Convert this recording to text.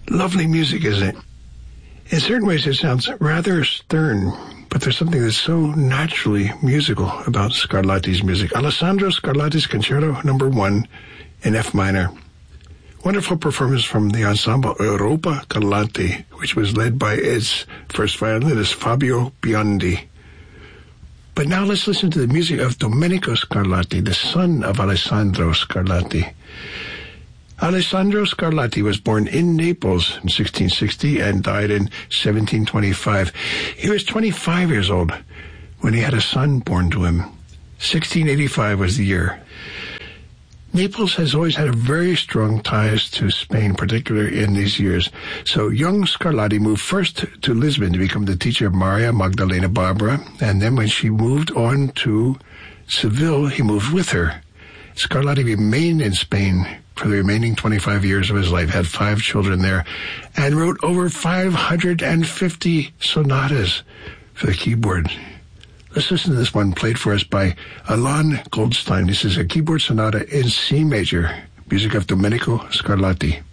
Lovely music, isn't it? In certain ways, it sounds rather stern, but there's something that's so naturally musical about Scarlatti's music. Alessandro Scarlatti's Concerto No. 1 in F minor. Wonderful performance from the ensemble Europa Galante, which was led by its first violinist, Fabio Biondi. But now let's listen to the music of Domenico Scarlatti, the son of Alessandro Scarlatti. Alessandro Scarlatti was born in Naples in 1660 and died in 1725. He was 25 years old when he had a son born to him. 1685 was the year. Naples has always had very strong ties to Spain, particularly in these years. So young Scarlatti moved first to Lisbon to become the teacher of Maria Magdalena Barbara, and then when she moved on to Seville, he moved with her. Scarlatti remained in Spain for the remaining 25 years of his life, had 5 children there, and wrote over 550 sonatas for the keyboard. Let's listen to this one played for us by Alain Goldstein. This is a keyboard sonata in C major, music of Domenico Scarlatti.